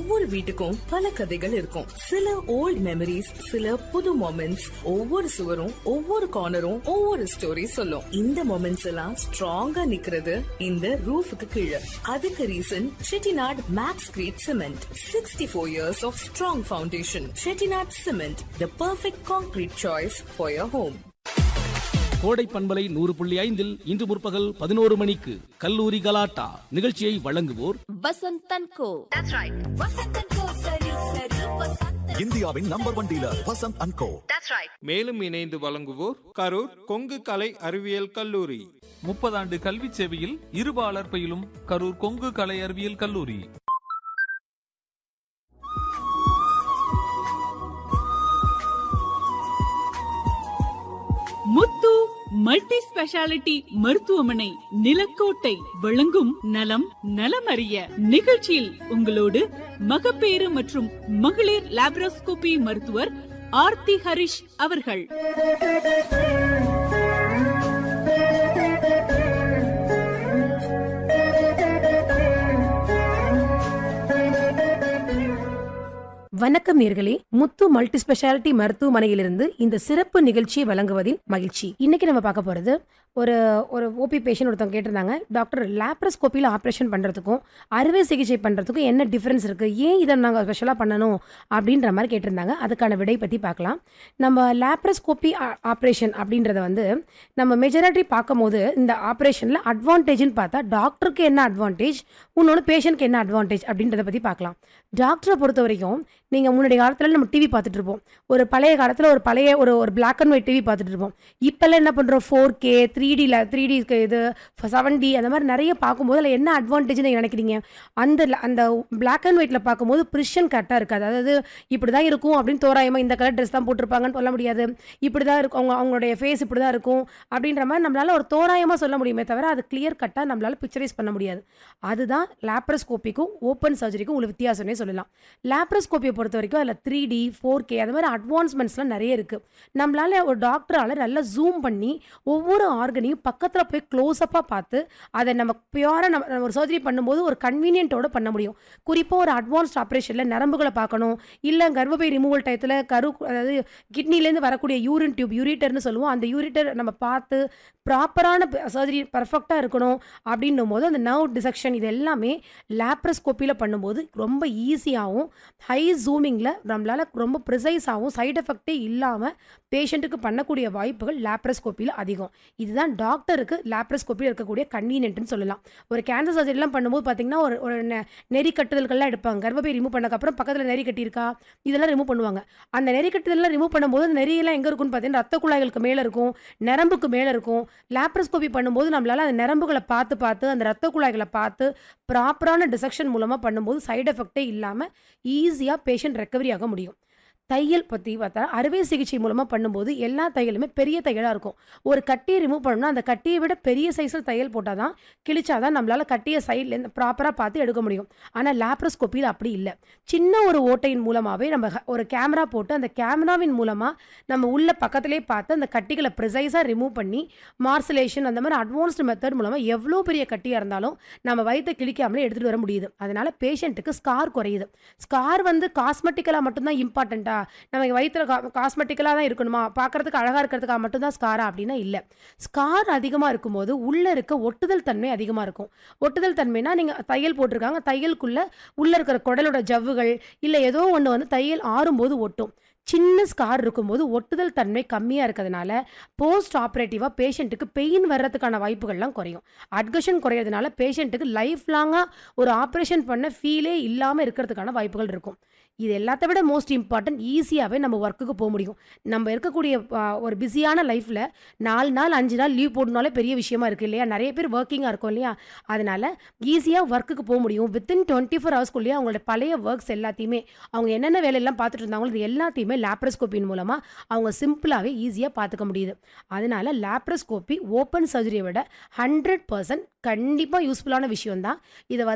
ஒவ்வொரு வீட்டுக்கும் பல கதைகள் இருக்கும். சில ஓல்ட் மெமரிஸ், சில புது மொமெண்ட்ஸ். ஒவ்வொரு சுவரும் ஒவ்வொரு கார்னரும் ஒவ்வொரு ஸ்டோரி சொல்லும். இந்த மொமெண்ட்ஸ் எல்லாம் ஸ்ட்ராங்கா நிக்கிறது இந்த ரூஃபுக்கு கீழே. அதுக்கு reason Chettinad maths greet cement. 64 years of strong foundation. Chettinad Cement, the perfect concrete choice for your home. கோடை பண்பலை 100.5 இன்று முற்பகல் 11 மணிக்கு கல்லூரி கலாட்டா நிகழ்ச்சியை வழங்குவோர் Vasanth and go. That's right. Vasanth and கோ. சரி சரி வசந்த். இந்தியாவின் number 1 dealer Vasanth and go. That's right. மேலும் இணைந்து வழங்குவோர் கரூர் கொங்கு கலை அறிவியல் கல்லூரி. 30 ஆண்டு கல்வி சேவையில் இருபாலர் பயிலும் கரூர் கொங்கு கலை அறிவியல் கல்லூரி. முத்து மல்டி ஸ்பெஷாலிட்டி மருத்துவமனை நிலக்கோட்டை வழங்கும் நலம் நலமறிய நிகழ்ச்சியில் உங்களோடு மகப்பேறு மற்றும் மகளிர் லாப்ரோஸ்கோபி மருத்துவர் ஆர்த்தி ஹரிஷ் அவர்கள். வணக்கம் நேர்களே, முத்து மல்டி ஸ்பெஷாலிட்டி மருத்துவமனையிலிருந்து இந்த சிறப்பு நிகழ்ச்சியை வழங்குவதில் மகிழ்ச்சி. இன்னைக்கு நம்ம பார்க்க போறது ஒரு ஓபி பேஷண்ட் ஒருத்தவங்க கேட்டிருந்தாங்க, டாக்டர் லாப்ரோஸ்கோப்பியில் ஆப்ரேஷன் பண்ணுறதுக்கும் அறுவை சிகிச்சை பண்ணுறதுக்கும் என்ன டிஃப்ரென்ஸ் இருக்குது, ஏன் இதை நாங்கள் ஸ்பெஷலாக பண்ணணும் அப்படின்ற மாதிரி கேட்டிருந்தாங்க. அதுக்கான விடை பற்றி பார்க்கலாம். நம்ம லாப்ரோஸ்கோப்பி ஆப்ரேஷன் அப்படின்றத நம்ம மெஜாரிட்டி பார்க்கும் போது இந்த ஆப்ரேஷனில் அட்வான்டேஜ்னு பார்த்தா டாக்டருக்கு என்ன அட்வான்டேஜ், இன்னொன்று பேஷண்ட்க்கு என்ன அட்வான்டேஜ் அப்படின்றத பற்றி பார்க்கலாம். டாக்டரை பொறுத்த வரைக்கும் நீங்கள் முன்னாடி காலத்தில் நம்ம டிவி பார்த்துட்டு இருப்போம். ஒரு பழைய காலத்தில் ஒரு பிளாக் அண்ட் ஒயிட் டிவி பார்த்துட்டு இருப்போம். இப்போல்லாம் என்ன பண்ணுறோம், 4K 3D இது 7D அந்த மாதிரி நிறைய பார்க்கும்போது அதில் என்ன அட்வான்டேஜ்னு நீங்கள் நினைக்கிறீங்க? அந்த பிளாக் அண்ட் ஒயிட்டில் பார்க்கும்போது ப்ரிஷன் கரெக்டாக இருக்காது. அதாவது இப்படி தான் இருக்கும் அப்படின்னு தோராயமாக இந்த கலர் ட்ரெஸ் தான் போட்டிருப்பாங்கன்னு சொல்ல முடியாது. இப்படி தான் இருக்கும், அவங்களுடைய ஃபேஸ் இப்படி தான் இருக்கும் அப்படின்ற மாதிரி நம்மளால் ஒரு தோராயமாக சொல்ல முடியுமே தவிர அது கிளியர் கட்டாக நம்மளால் பிக்சரைஸ் பண்ண முடியாது. அதுதான் லாப்ரோஸ்கோப்பிக்கும் ஓப்பன் சர்ஜரிக்கும் உள்ள வித்தியாசம்னே சொல்லலாம். லாப்ரோஸ்கோப்பியை பொறுத்த வரைக்கும் அதில் 3D 4K அது மாதிரி அட்வான்ஸ்மெண்ட்ஸ்லாம் நிறைய இருக்குது. நம்மளால் ஒரு டாக்டரால் நல்லா ஜூம் பண்ணி ஒவ்வொரு ஆர்கனையும் பக்கத்தில் போய் க்ளோஸ்அப்பாக பார்த்து அதை நம்ம பியூராக நம்ம ஒரு சர்ஜரி பண்ணும்போது ஒரு கன்வீனியன்ட்டோடு பண்ண முடியும். குறிப்பாக ஒரு அட்வான்ஸ்ட் ஆப்ரேஷனில் நரம்புகளை பார்க்கணும், இல்லை கர்ப்பப்பை ரிமூவல் டயத்தில் அதாவது கிட்னிலேருந்து வரக்கூடிய யூரின் டியூப் யூரிட்டர்னு சொல்லுவோம், அந்த யூரிட்டர் நம்ம பார்த்து ப்ராப்பரான சர்ஜரி பர்ஃபெக்டாக இருக்கணும் அப்படின்னும் போது அந்த நர்வ் டிசெக்ஷன் இது எல்லாமே லாப்ரோஸ்கோப்பியில் பண்ணும்போது ரொம்ப ஈஸியாகவும் ஹை ஜூமிங்கில் நம்மளால் ரொம்ப ப்ரிசைஸாகவும் சைட் எஃபெக்டே இல்லாமல் பேஷண்ட்டுக்கு பண்ணக்கூடிய வாய்ப்புகள் லாப்ரோஸ்கோப்பியில் அதிகம். இதுதான் டாக்டருக்கு லாப்ரோஸ்கோப்பியில் இருக்கக்கூடிய கன்வீனியன்ட்னு சொல்லலாம். ஒரு கேன்சர் சர்ஜரிலாம் பண்ணும்போது பார்த்திங்கன்னா ஒரு நெறி கட்டுதல்கள்லாம் எடுப்பாங்க. கர்ப்பப்பை ரிமூவ் பண்ணக்கப்புறம் பக்கத்தில் நெறி கட்டியிருக்கா இதெல்லாம் ரிமூவ் பண்ணுவாங்க. அந்த நெறி கட்டுதல்லாம் ரிமூவ் பண்ணும்போது அந்த நெறியெல்லாம் எங்கே இருக்குன்னு பார்த்தீங்கன்னா ரத்த குழாய்களுக்கு மேலே இருக்கும், நரம்புக்கு மேலே இருக்கும். லாப்ரோஸ்கோப்பி பண்ணும்போது நம்மளால் அந்த நரம்புகளை பார்த்து அந்த ரத்த குழாய்களை பார்த்து ப்ராப்பரான டிசெக்ஷன் மூலமாக பண்ணும்போது சைடு எஃபெக்டே இல்லாமல் ஈஸியாக பேஷண்ட் ரெக்கவரி ஆக முடியும். தையல் பற்றி பார்த்தா அறுவை சிகிச்சை மூலமாக பண்ணும்போது எல்லா தையலுமே பெரிய தையலாக இருக்கும். ஒரு கட்டியை ரிமூவ் பண்ணணும்னா அந்த கட்டியை விட பெரிய சைஸில் தையல் போட்டால் தான் கிழிச்சாதான் நம்மளால் கட்டியை சைட்லேருந்து ப்ராப்பராக பார்த்து எடுக்க முடியும். ஆனால் லாப்ரோஸ்கோப்பியில் அப்படி இல்லை. சின்ன ஒரு ஓட்டையின் மூலமாகவே நம்ம ஒரு கேமரா போட்டு அந்த கேமராவின் மூலமாக நம்ம உள்ள பக்கத்திலே பார்த்து அந்த கட்டிகளை ப்ரிசைஸாக ரிமூவ் பண்ணி மார்சலேஷன் அந்த மாதிரி அட்வான்ஸ்டு மெத்தட் மூலமாக எவ்வளோ பெரிய கட்டியாக இருந்தாலும் நம்ம வயிற்றை கிழிக்காமலே எடுத்துகிட்டு வர முடியுது. அதனால் பேஷண்ட்டுக்கு ஸ்கார் குறையுது. ஸ்கார் காஸ்மெட்டிக்கலாக மட்டும்தான் இம்பார்ட்டண்ட்டாக, நம்ம வயிற்றில் காஸ்மெட்டிக்கலாக தான் இருக்கணுமா, பார்க்குறதுக்கு அழகாக இருக்கிறதுக்காக மட்டும்தான் ஸ்காரா அப்படின்னா இல்லை. ஸ்கார் அதிகமாக இருக்கும்போது உள்ளே இருக்க ஒட்டுதல் தன்மை அதிகமாக இருக்கும். ஒட்டுதல் தன்மைனா நீங்கள் தையல் போட்டிருக்காங்க, தையலுக்குள்ளே உள்ளே இருக்கிற குடலோட ஜவ்வுகள் இல்லை ஏதோ ஒன்று தையல் ஆறும்போது ஒட்டும். சின்ன ஸ்கார் இருக்கும்போது ஒட்டுதல் தன்மை கம்மியாக இருக்கிறதுனால போஸ்ட் ஆப்ரேட்டிவாக பேஷண்ட்டுக்கு பெயின் வர்றதுக்கான வாய்ப்புகள்லாம் குறையும். அட்கஷன் குறையிறதுனால பேஷண்ட்டுக்கு லைஃப் லாங்காக ஒரு ஆப்ரேஷன் பண்ண ஃபீலே இல்லாமல் இருக்கிறதுக்கான வாய்ப்புகள் இருக்கும். இது எல்லாத்த விட மோஸ்ட் இம்பார்ட்டன்ட், ஈஸியாகவே நம்ம ஒர்க்குக்கு போக முடியும். நம்ம இருக்கக்கூடிய ஒரு பிஸியான லைஃப்பில் 4 நாள் 5 நாள் லீவ் போடணுனாலே பெரிய விஷயமா இருக்குது இல்லையா? நிறைய பேர் ஒர்க்கிங்காக இருக்கும் இல்லையா? அதனால் ஈஸியாக ஒர்க்குக்கு போக முடியும். வித்தின் 24 ஹவர்ஸ்க்குள்ளேயே அவங்களோட பழைய ஒர்க்ஸ் எல்லாத்தையுமே அவங்க என்னென்ன வேலையெல்லாம் பார்த்துட்டு இருந்தாங்களோ இது எல்லாத்தையுமே லாப்ரோஸ்கோப்பின் மூலமாக அவங்க சிம்பிளாகவே ஈஸியாக பார்த்துக்க முடியுது. அதனால் லாப்ரோஸ்கோப்பி ஓப்பன் சர்ஜரியை விட 100% கண்டிப்பாக யூஸ்ஃபுல்லான விஷயம் தான். இதை